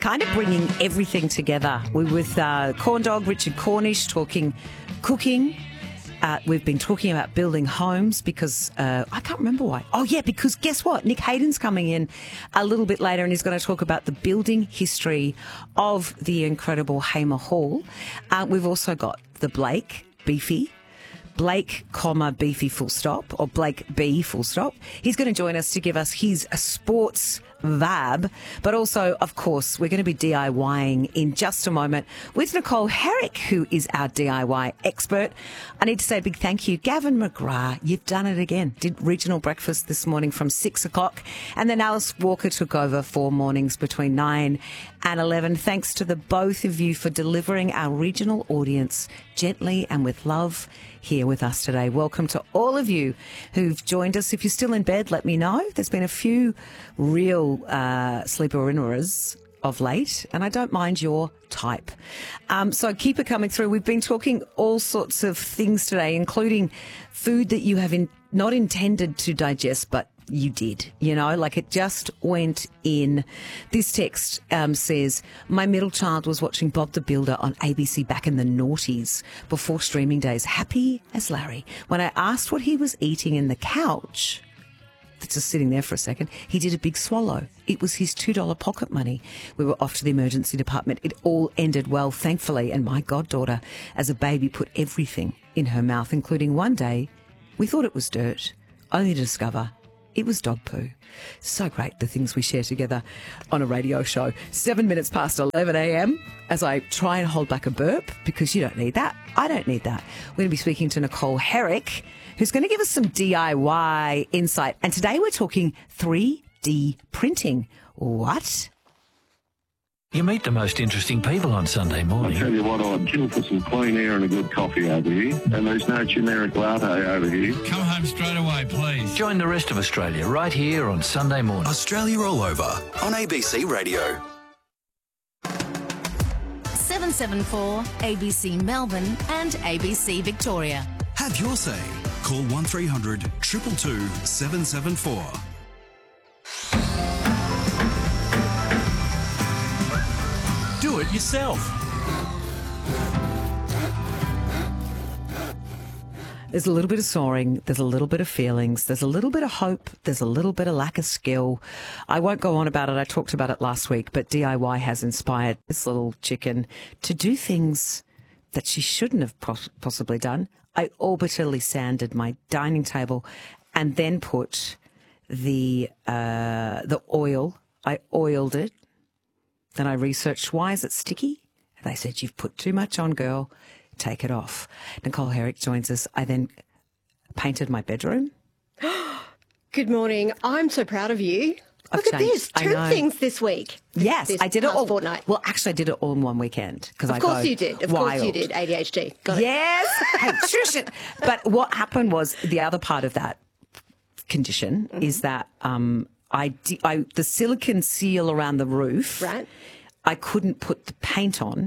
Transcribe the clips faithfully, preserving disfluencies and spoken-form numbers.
kind of bringing everything together. We're with uh, Corn Dog Richard Cornish talking cooking. Uh, we've been talking about building homes because uh, I can't remember why. Oh, yeah, because guess what? Nick Hayden's coming in a little bit later and he's going to talk about the building history of the incredible Hamer Hall. Uh, we've also got the Blake Beefy. Blake, comma, Beefy full stop, or Blake B full stop. He's going to join us to give us his sports vibe, but also, of course, we're going to be DIYing in just a moment with Nicole Herrick, who is our D I Y expert. I need to say a big thank you. Gavin McGrath, you've done it again. Did regional breakfast this morning from six o'clock, and then Alice Walker took over for mornings between nine and eleven. Thanks to the both of you for delivering our regional audience gently and with love here with us today. Welcome to all of you who've joined us. If you're still in bed, let me know. There's been a few real uh, sleeper-innerers of late, and I don't mind your type. Um, so keep it coming through. We've been talking all sorts of things today, including food that you have in, not intended to digest, but you did, you know, like it just went in. This text um, says, my middle child was watching Bob the Builder on A B C back in the noughties before streaming days, happy as Larry. When I asked what he was eating in the couch, just sitting there for a second, he did a big swallow. It was his two dollar pocket money. We were off to the emergency department. It all ended well, thankfully, and my goddaughter, as a baby, put everything in her mouth, including one day we thought it was dirt, only to discover it was dog poo. So great, the things we share together on a radio show. Seven minutes past eleven a.m. as I try and hold back a burp, because you don't need that. I don't need that. We're going to be speaking to Nicole Herrick, who's going to give us some D I Y insight. And today we're talking three D printing. What? You meet the most interesting people on Sunday morning. I tell you what, I'd kill for some clean air and a good coffee over here. And there's no generic latte over here. Come home straight away, please. Join the rest of Australia right here on Sunday morning. Australia All Over on A B C Radio. seven seven four A B C Melbourne and A B C Victoria. Have your say. Call one three hundred two two two seven seven four. Do it yourself. There's a little bit of soaring, there's a little bit of feelings, there's a little bit of hope, there's a little bit of lack of skill. I won't go on about it, I talked about it last week, but D I Y has inspired this little chicken to do things that she shouldn't have pos- possibly done. I orbitally sanded my dining table and then put the uh, the oil, I oiled it. Then I researched, why is it sticky? And they said, you've put too much on, girl. Take it off. Nicole Herrick joins us. I then painted my bedroom. Good morning. I'm so proud of you. I've Look at changed. this. Two things this week. Yes, this I did it past all. Fortnight. Well, actually, I did it all in one weekend. Because I Of course go you did. Of wild. course you did. A D H D. Got it. Yes. Hey, shush it. But what happened was, the other part of that condition mm-hmm. is that um, I, di- I the silicone seal around the roof. Right. I couldn't put the paint on.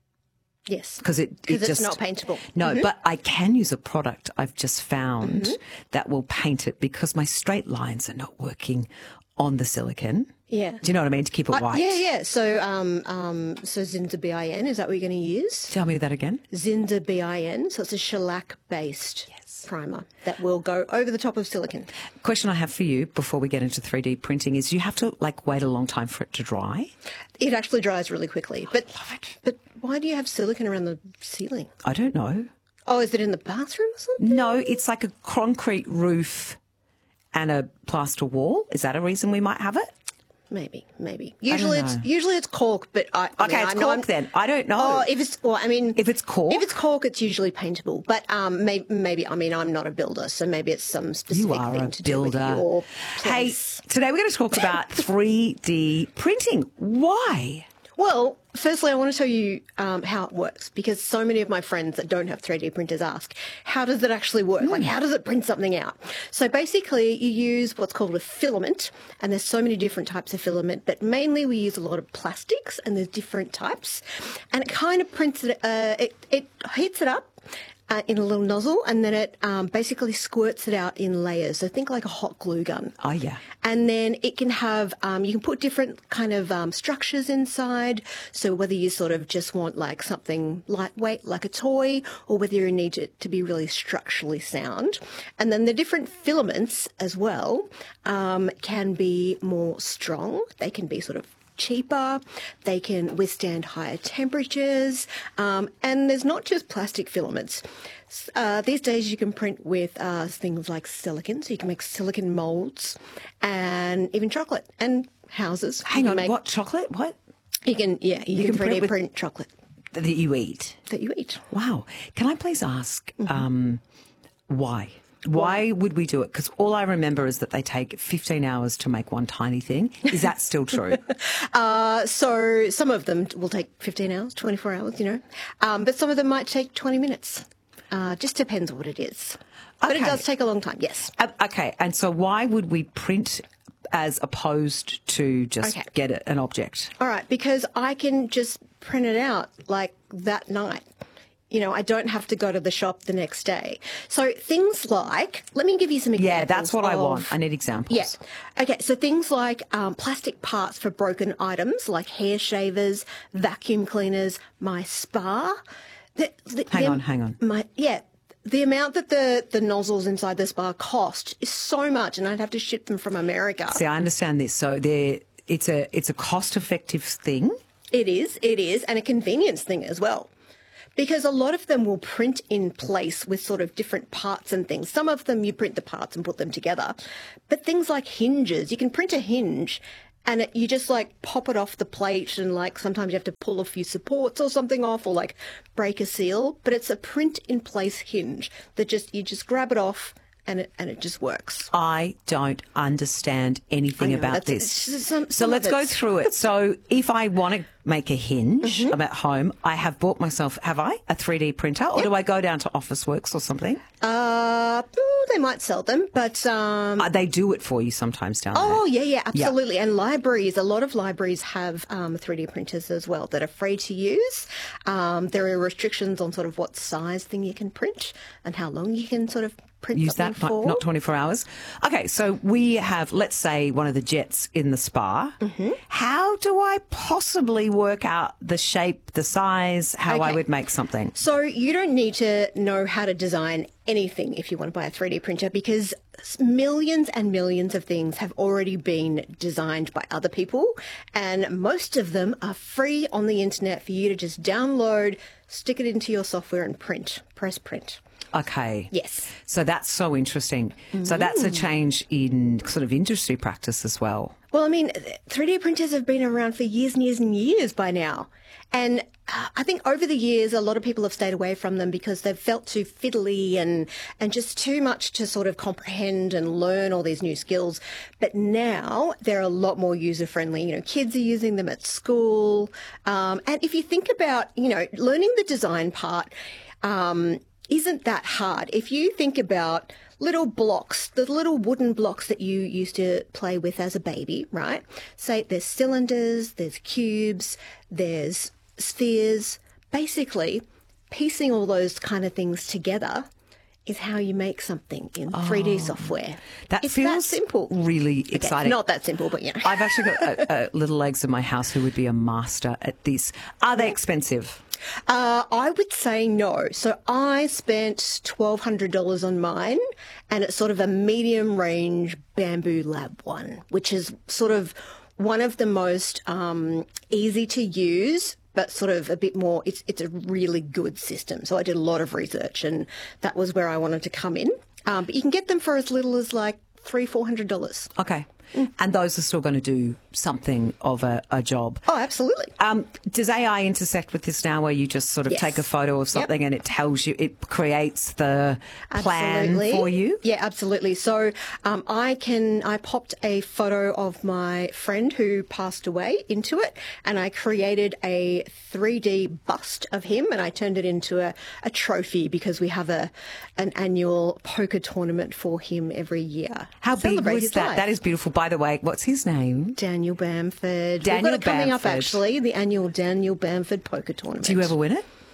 Yes. Because it, it it's just not paintable. No, mm-hmm. but I can use a product I've just found mm-hmm. that will paint it, because my straight lines are not working on the silicone. Yeah. Do you know what I mean? To keep it Uh, white. yeah, yeah. So, um, um, so Zinza B I N, is that what you're going to use? Tell me that again. Zinza B I N. So it's a shellac-based yes. primer that will go over the top of silicone. Question I have for you before we get into three D printing is, you have to like wait a long time for it to dry? It actually dries really quickly. But, I love it. but why do you have silicone around the ceiling? I don't know. Oh, is it in the bathroom or something? No, it's like a concrete roof and a plaster wall. Is that a reason we might have it? Maybe, maybe. Usually it's know. usually it's cork, but I I Okay, mean, it's I know cork I'm- then. I don't know. Oh, if it's well, I mean, If it's cork? if it's cork, it's usually paintable. But um, maybe, maybe I mean, I'm not a builder, so maybe it's some specific You are thing a to do with builder. your Hey, place. today we're going to talk about three D printing. Why? Well, firstly, I want to tell you um, how it works, because so many of my friends that don't have three D printers ask, how does it actually work? Like, how does it print something out? So basically, you use what's called a filament, and there's so many different types of filament, but mainly we use a lot of plastics, and there's different types, and it kind of prints it, uh, it, it heats it up, uh, in a little nozzle, and then it um, basically squirts it out in layers. So think like a hot glue gun. Oh, yeah. And then it can have, um, you can put different kind of um, structures inside. So whether you sort of just want like something lightweight, like a toy, or whether you need it to be really structurally sound. And then the different filaments as well um, can be more strong. They can be sort of cheaper, they can withstand higher temperatures, um, and there's not just plastic filaments. Uh, these days you can print with uh, things like silicon, so you can make silicon molds and even chocolate and houses. Hang You on, can make- what, chocolate? What? You can, yeah, you, You can, can print, print with- print chocolate That you eat? that you eat. Wow. Can I please ask Mm-hmm. um, why? Why would we do it? Because all I remember is that they take fifteen hours to make one tiny thing. Is that still true? Uh, so some of them will take fifteen hours, twenty-four hours, you know, um, but some of them might take twenty minutes. Uh, just depends what it is. But it Okay. does take a long time, yes. Uh, okay. And so why would we print as opposed to just Okay. get it, an object? All right, because I can just print it out like that night. You know, I don't have to go to the shop the next day. So things like, let me give you some examples. Yeah, that's what I of- want. I need examples. Yeah. Okay, so things like um, plastic parts for broken items, like hair shavers, vacuum cleaners, my spa. The, the, Hang the- on, hang on. My yeah. The amount that the, the nozzles inside the spa cost is so much, and I'd have to ship them from America. See, I understand this. So there, it's a it's a cost effective thing. It is, it is, and a convenience thing as well. Because a lot of them will print in place with sort of different parts and things. Some of them you print the parts and put them together. But things like hinges, you can print a hinge and it, you just like pop it off the plate, and like sometimes you have to pull a few supports or something off, or like break a seal. But it's a print in place hinge that just, you just grab it off and it, and it just works. I don't understand anything I know, about that's- this. it's- some- so some let's of go it's- through it. So if I want to make a hinge Mm-hmm. I'm at home, I have bought myself, have I, a three D printer, or do I go down to Officeworks or something? Uh, ooh, they might sell them, but um, Uh, they do it for you sometimes down there. Oh, yeah, yeah, absolutely. And libraries, a lot of libraries have um, three D printers as well that are free to use. Um, there are restrictions on sort of what size thing you can print and how long you can sort of print Use something that, for. not, not twenty-four hours. Okay, so we have, let's say, one of the jets in the spa. Mm-hmm. How do I possibly work out the shape, the size, how I Okay. would make something? So you don't need to know how to design anything if you want to buy a three D printer, because millions and millions of things have already been designed by other people, and most of them are free on the internet for you to just download, stick it into your software and print, press print. Okay. Yes. So that's so interesting. So that's a change in sort of industry practice as well. Well, I mean, three D printers have been around for years and years and years by now. And uh, I think over the years, a lot of people have stayed away from them because they've felt too fiddly and, and just too much to sort of comprehend and learn all these new skills. But now they're a lot more user friendly. You know, kids are using them at school. Um, and if you think about, you know, learning the design part, um, isn't that hard. If you think about little blocks, the little wooden blocks that you used to play with as a baby, right? Say there's cylinders, there's cubes, there's spheres. Basically, piecing all those kind of things together is how you make something in three D software. That it's feels that simple. really Okay, exciting. not that simple, but you know. I've actually got uh, uh, little legs in my house who would be a master at this. Are they expensive? Uh, I would say no. So I spent twelve hundred dollars on mine, and it's sort of a medium range Bamboo Lab one, which is sort of one of the most um, easy to use, but sort of a bit more, it's, it's a really good system. So I did a lot of research, and that was where I wanted to come in. Um, but you can get them for as little as like three, four hundred dollars. Okay. And those are still going to do something of a, a job. Oh, absolutely. Um, does A I intersect with this now, where you just sort of Yes. take a photo of something and it tells you, it creates the plan Absolutely. for you? Yeah, absolutely. So um, I can, I popped a photo of my friend who passed away into it, and I created a three D bust of him, and I turned it into a, a trophy because we have a an annual poker tournament for him every year. How big Celebrate was his that? life. That is beautiful. By the way, what's his name? Daniel Bamford. Daniel We've got it coming up Bamford. actually, the annual Daniel Bamford poker tournament. Do you ever win it?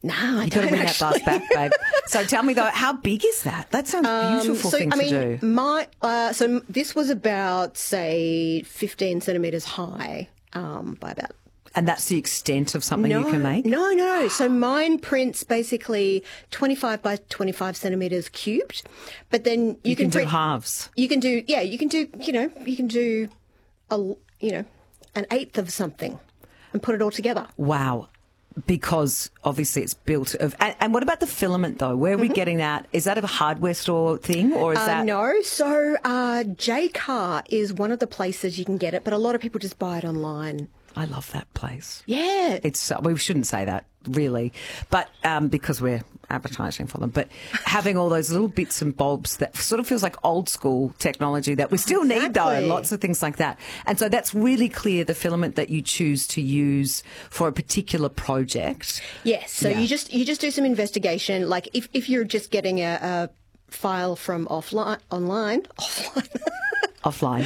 Nah, I You got don't to bring that actually. bus back, babe. So tell me though, how big is that? That sounds a beautiful Um, so, thing I mean, to do. my uh, so m- this was about say fifteen centimeters high um, by about. And that's the extent of something No, you can make? no, no. So mine prints basically twenty-five by twenty-five centimeters cubed, but then you, You can do print, halves. You can do yeah. You can do you know you can do a you know an eighth of something and put it all together. Wow. Because obviously it's built of. And, and what about the filament though? Where are we getting that? Is that a hardware store thing or is Uh, that? no, so uh, J Car is one of the places you can get it, but a lot of people just buy it online. I love that place. Yeah, It's uh, we shouldn't say that really, but um, because we're advertising for them. But having all those little bits and bobs that sort of feels like old school technology that we still need though, and Exactly. lots of things like that. And so that's really clear. The filament that you choose to use for a particular project. yes. So Yeah. you just you just do some investigation. Like if if you're just getting a, a file from offline online, offline. Offline,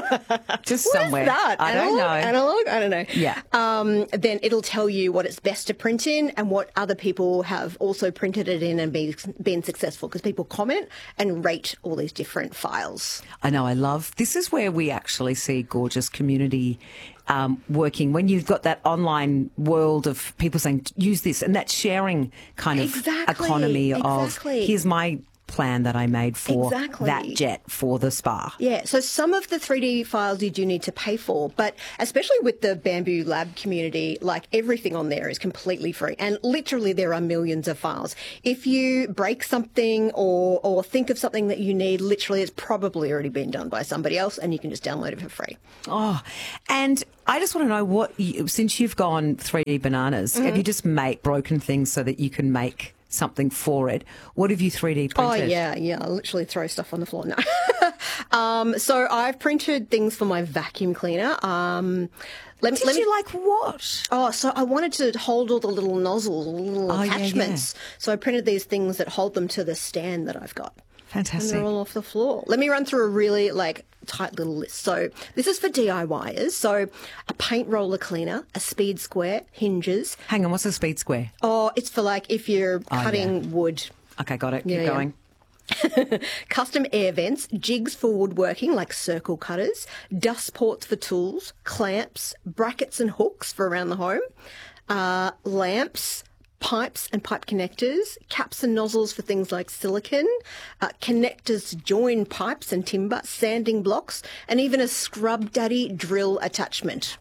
just What is somewhere. that? I Analog? don't know. Analog? I don't know. Yeah. Um, then it'll tell you what it's best to print in and what other people have also printed it in and be, been successful because people comment and rate all these different files. I know. I love. This is where we actually see gorgeous community um, working. When you've got that online world of people saying, "Use this," and that sharing kind of Exactly, economy of exactly. here's my plan that I made for Exactly. that jet for the spa. Yeah, so some of the three D files you do need to pay for, but especially with the Bamboo Lab community, like everything on there is completely free. And literally there are millions of files. If you break something or, or think of something that you need, literally it's probably already been done by somebody else and you can just download it for free. Oh, and I just want to know what you, since you've gone three D bananas, Mm-hmm. have you just made broken things so that you can make something for it? What have you three D Oh, printed? yeah, yeah. I literally throw stuff on the floor. No. um, so I've printed things for my vacuum cleaner. Um, let me, Did let me, you like what? Oh, so I wanted to hold all the little nozzles, all the little Oh, yeah, attachments. So I printed these things that hold them to the stand that I've got. And Fantastic. they're all off the floor. Let me run through a really like tight little list. So this is for DIYers. So a paint roller cleaner, a speed square, hinges. Hang on, what's a speed square? Oh, it's for like if you're Oh, cutting wood. Okay, got it. Yeah, Keep yeah. going. Custom air vents, jigs for woodworking like circle cutters, dust ports for tools, clamps, brackets and hooks for around the home, uh, lamps, pipes and pipe connectors, caps and nozzles for things like silicone, uh, connectors to join pipes and timber, sanding blocks, and even a Scrub Daddy drill attachment.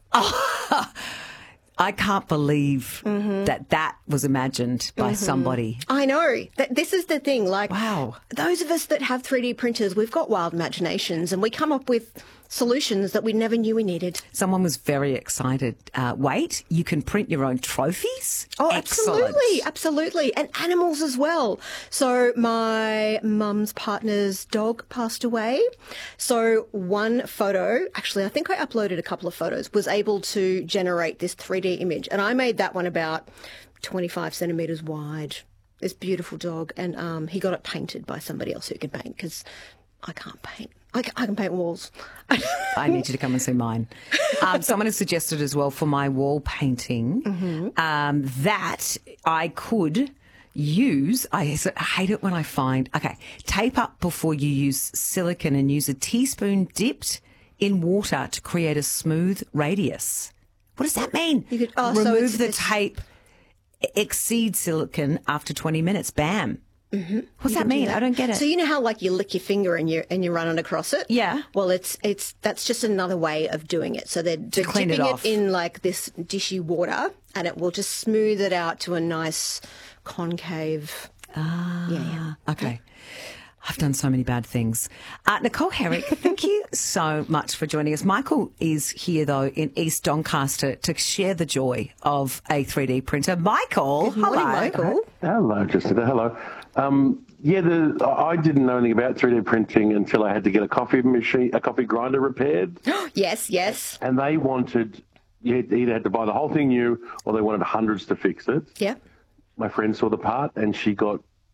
I can't believe Mm-hmm. that that was imagined by somebody. I know. Th- This is the thing. Like, Wow. those of us that have three D printers, we've got wild imaginations and we come up with solutions that we never knew we needed. Someone was very excited. Uh, wait, you can print your own trophies? Oh, Excellent. absolutely, absolutely. And animals as well. So my mum's partner's dog passed away. So one photo, actually, I think I uploaded a couple of photos, was able to generate this three D image. And I made that one about twenty-five centimetres wide. This beautiful dog. And um, he got it painted by somebody else who can paint because I can't paint. I can, I can paint walls. I need you to come and see mine. Um, someone has suggested as well for my wall painting Mm-hmm. um, that I could use, I s- I hate it when I find, okay, tape up before you use silicone and use a teaspoon dipped in water to create a smooth radius. What does that mean? You could- oh, so Remove it's- the it's- tape, exceed silicone after twenty minutes. Bam. Mm-hmm. What's that mean? I don't get it. So you know how like you lick your finger and you and you run it across it? Yeah. Well, it's it's that's just another way of doing it. So they're, they're clean it dipping it, off. in like this dishy water, and it will just smooth it out to a nice concave. Ah, Yeah, yeah. okay. I've done so many bad things. Uh, Nicole Herrick, thank you so much for joining us. Michael is here, though, in East Doncaster to share the joy of a three D printer. Michael, Good morning, hello. Michael. Hello, Jessica. Hello. Um, yeah, the, I didn't know anything about three D printing until I had to get a coffee machine, a coffee grinder repaired, Yes, yes. and they wanted you either had to buy the whole thing new or they wanted hundreds to fix it. Yeah. My friend saw the part and she got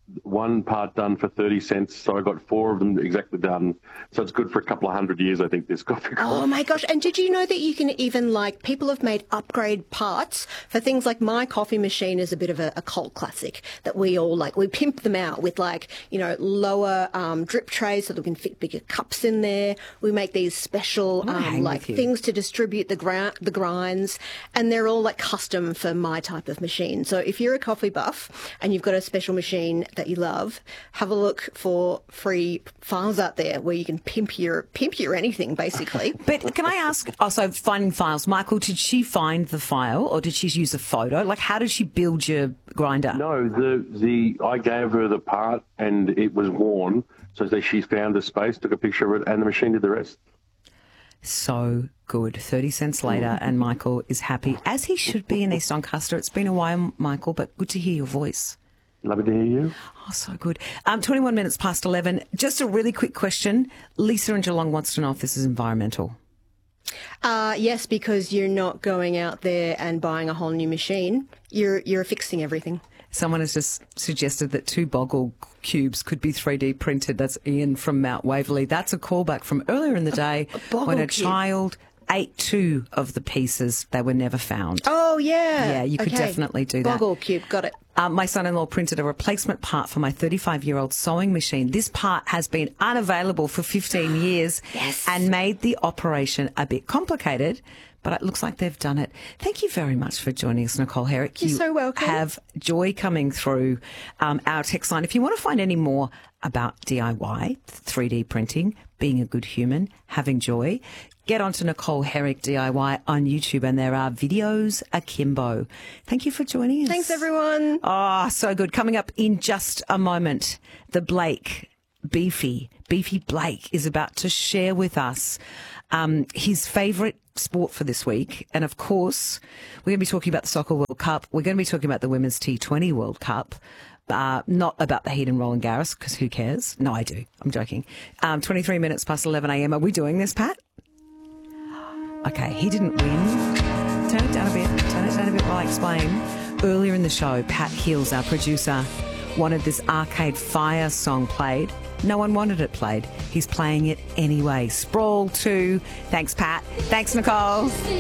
one part done for thirty cents. So I got four of them exactly done. So it's good for a couple of hundred years, I think, this coffee Oh ground. my gosh. And did you know that you can even, like, people have made upgrade parts for things like my coffee machine is a bit of a, a cult classic that we all like. We pimp them out with, like, you know, lower um, drip trays so that we can fit bigger cups in there. We make these special, I'm gonna hang um, like, with you. things to distribute the, gra- the grinds. And they're all, like, custom for my type of machine. So if you're a coffee buff and you've got a special machine that you love, have a look for free files out there where you can pimp your pimp your anything, basically. But can I ask, also finding files, Michael, did she find the file or did she use a photo? Like, how did she build your grinder? No, the the I gave her the part and it was worn. So that she found the space, took a picture of it, and the machine did the rest. So good. thirty cents later, and Michael is happy, as he should be in East Doncaster. It's been a while, Michael, but good to hear your voice. Lovely to hear you. Oh, so good. Um, twenty-one minutes past eleven. Just a really quick question. Lisa in Geelong wants to know if this is environmental. Uh, yes, because you're not going out there and buying a whole new machine. You're you're fixing everything. Someone has just suggested that two Boggle cubes could be three D printed. That's Ian from Mount Waverley. That's a callback from earlier in the day Boggle when a cube. child ate two of the pieces. They were never found. Oh, yeah. Yeah, you could Okay. definitely do that. Boggle cube, got it. Um, my son-in-law printed a replacement part for my thirty-five-year-old sewing machine. This part has been unavailable for fifteen years Yes. and made the operation a bit complicated, but it looks like they've done it. Thank you very much for joining us, Nicole Herrick. You're you so welcome. have joy coming through um, our text line. If you want to find any more about D I Y, three D printing, being a good human, having joy, get onto Nicole Herrick D I Y on YouTube, and there are videos akimbo. Thank you for joining us. Thanks, everyone. Oh, so good. Coming up in just a moment, the Blake, Beefy, Beefy Blake is about to share with us um, his favourite sport for this week. And of course, we're going to be talking about the Soccer World Cup. We're going to be talking about the Women's T twenty World Cup. Uh, not about the Heat and Roland Garros, because who cares? No, I do. I'm joking. Um, twenty-three minutes past eleven a.m. Are we doing this, Pat? Okay, he didn't win. Turn it down a bit. Turn it down a bit while I explain. Earlier in the show, Pat Hills, our producer, wanted this Arcade Fire song played. No one wanted it played. He's playing it anyway. Sprawl two. Thanks, Pat. Thanks, Nicole.